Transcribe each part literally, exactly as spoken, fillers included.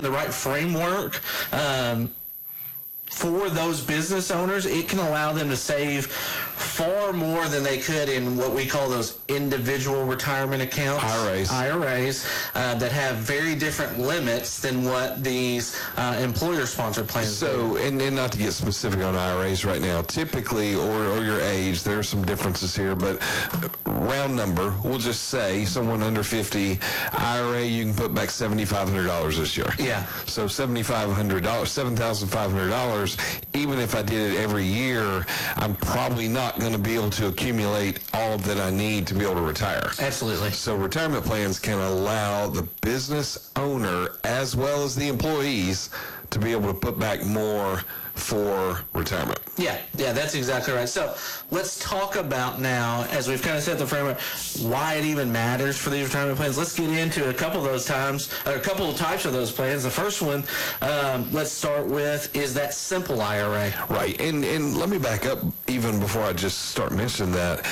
the right framework, um, for those business owners, it can allow them to save far more than they could in what we call those individual retirement accounts. I R As. I R As uh, that have very different limits than what these uh, employer-sponsored plans so, do. So, and, and not to get specific on I R As right now, typically, or, or your age, there are some differences here, but round number, we'll just say someone under fifty, I R A, you can put back seven thousand five hundred dollars this year. Yeah. So seven thousand five hundred dollars, seven thousand five hundred dollars, even if I did it every year, I'm probably not going to be able to accumulate all that I need to be able to retire. Absolutely. So retirement plans can allow the business owner as well as the employees to be able to put back more for retirement. Yeah, yeah, that's exactly right. So let's talk about now, as we've kind of set the framework, why it even matters for these retirement plans. Let's get into a couple of those times, or a couple of types of those plans. The first one, um, let's start with, is that simple I R A. Right, and, and let me back up even before I just start mentioning that.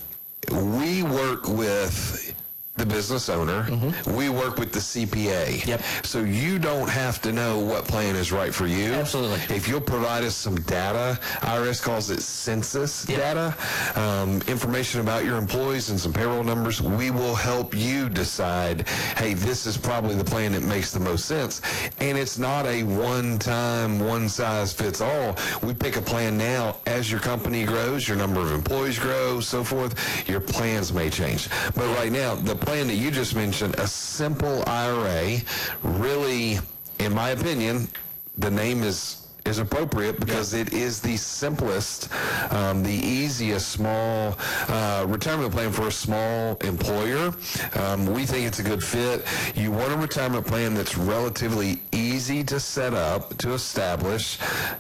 We work with the business owner. Mm-hmm. We work with the C P A. Yep. So you don't have to know what plan is right for you. Absolutely. If you'll provide us some data, I R S calls it census yep. data, um, information about your employees and some payroll numbers, we will help you decide, hey, this is probably the plan that makes the most sense. And it's not a one-time, one-size-fits-all. We pick a plan now. As your company grows, your number of employees grows, so forth, your plans may change. But right now, the plan that you just mentioned, a simple I R A, really, in my opinion, the name is is appropriate because it is the simplest, um, the easiest small uh, retirement plan for a small employer. Um, we think it's a good fit. You want a retirement plan that's relatively easy to set up, to establish,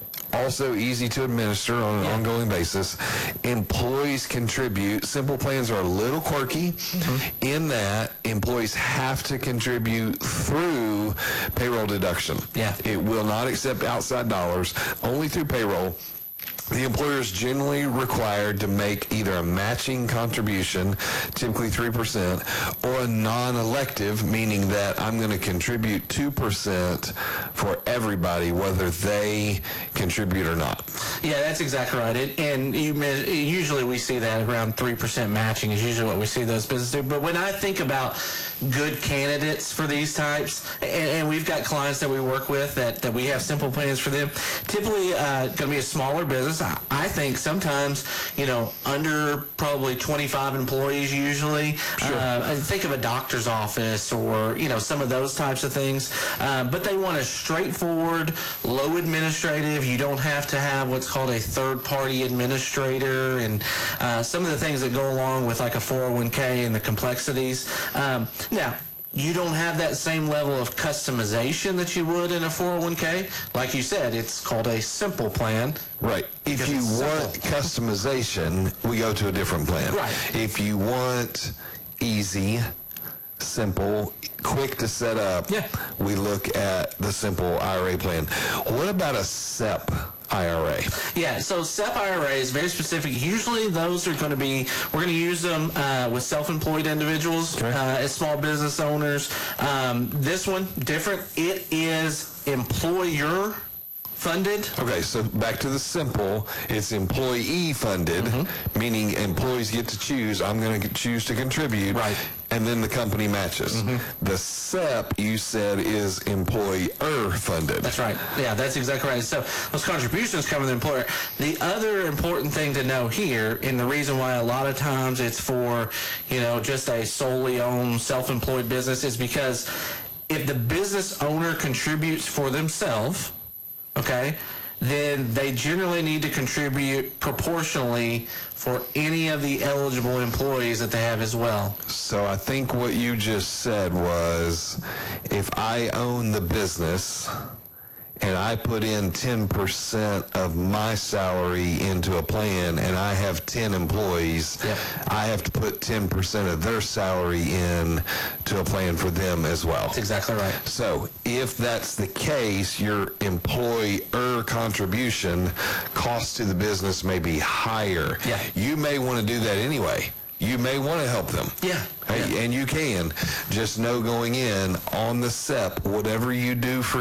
also easy to administer on an yeah. ongoing basis. Employees contribute. Simple plans are a little quirky mm-hmm. in that employees have to contribute through payroll deduction. Yeah. It will not accept outside dollars, only through payroll. The employer is generally required to make either a matching contribution, typically three percent, or a non-elective, meaning that I'm going to contribute two percent for everybody, whether they contribute or not. Yeah, that's exactly right. It, and you, usually we see that around three percent matching is usually what we see those businesses do. But when I think about good candidates for these types, and, and we've got clients that we work with that, that we have simple plans for them, typically uh, going to be a smaller business. I think sometimes, you know, under probably twenty-five employees usually. Sure. Uh, think of a doctor's office or, you know, some of those types of things. Uh, but they want a straightforward, low administrative. You don't have to have what's called a third-party administrator and uh, some of the things that go along with like a four oh one k and the complexities. Um, now, you don't have that same level of customization that you would in a four oh one k. Like you said, it's called a simple plan. Right. If you want customization, we go to a different plan. Right. If you want easy, simple, quick to set up, yeah. we look at the simple I R A plan. What about a S E P I R A? Yeah, so S E P I R A is very specific. Usually those are going to be, we're going to use them uh, with self-employed individuals, okay. uh, as small business owners. Um, this one, different. It is employer funded. Okay, so back to the simple, it's employee funded, mm-hmm. meaning employees get to choose, I'm going to choose to contribute, right. and then the company matches. Mm-hmm. The S E P, you said, is employer funded. That's right. Yeah, that's exactly right. So those contributions come from the employer. The other important thing to know here, and the reason why a lot of times it's for, you know, just a solely owned self-employed business is because if the business owner contributes for themselves, okay, then they generally need to contribute proportionally for any of the eligible employees that they have as well. So I think what you just said was, if I own the business and I put in ten percent of my salary into a plan and I have ten employees, yep. I have to put ten percent of their salary in to a plan for them as well. That's exactly right. So if that's the case, your employer contribution cost to the business may be higher. Yeah. You may want to do that anyway. You may want to help them. Yeah. Hey, yeah. And you can. Just know going in on the S E P, whatever you do for